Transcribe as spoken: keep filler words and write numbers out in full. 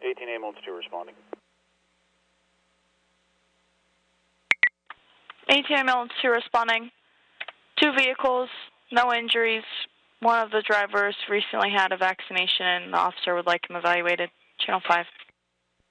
eighteen ambulance two responding. eighteen ambulance two responding. Two vehicles, no injuries. One of the drivers recently had a vaccination and the officer would like him evaluated. Channel five.